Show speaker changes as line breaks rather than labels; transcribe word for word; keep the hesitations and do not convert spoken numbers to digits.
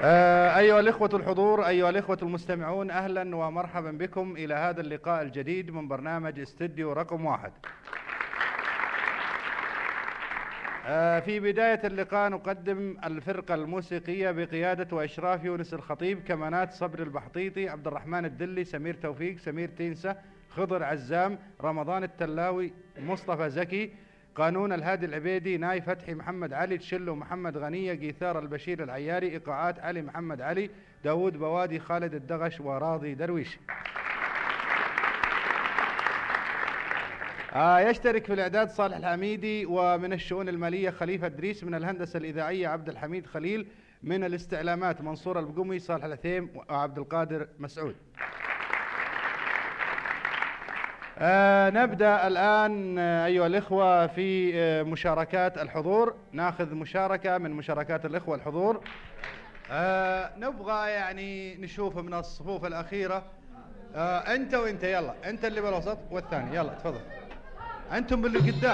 آه، أيها الإخوة الحضور، أيها الإخوة المستمعون، أهلا ومرحبا بكم إلى هذا اللقاء الجديد من برنامج استديو رقم واحد. آه، في بداية اللقاء نقدم الفرقة الموسيقية بقيادة وإشراف يونس الخطيب، كمانات صبر البحطيطي، عبد الرحمن الدلي، سمير توفيق، سمير تينسة، خضر عزام، رمضان التلاوي، مصطفى زكي، قانون الهادي العبيدي، ناي فتحي، محمد علي، تشلو محمد غنية، جيثار البشير العياري، إيقاعات علي محمد علي، داود بوادي، خالد الدغش، وراضي درويش. آه يشترك في الإعداد صالح الحميدي، ومن الشؤون المالية خليفة دريس، من الهندسة الإذاعية عبد الحميد خليل، من الاستعلامات منصور البقمي، صالح العثيم، وعبد القادر مسعود. آه نبدأ الآن آه أيها الإخوة في آه مشاركات الحضور. ناخذ مشاركة من مشاركات الإخوة الحضور. آه نبغى يعني نشوف من الصفوف الأخيرة. آه أنت وأنت، يلا أنت اللي بالوسط والثاني، يلا تفضل. أنتم باللي قدام.